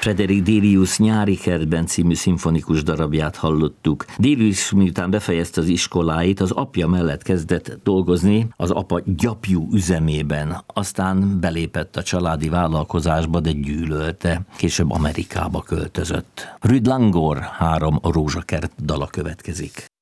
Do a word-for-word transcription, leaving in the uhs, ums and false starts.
Frederick Delius Nyári kertben című szimfonikus darabját hallottuk. Delius miután befejezte az iskoláit, az apja mellett kezdett dolgozni az apa gyapjú üzemében. Aztán belépett a családi vállalkozásba, de gyűlölte. Később Amerikába költözött. Ruth Langor három rózsakert dala következik.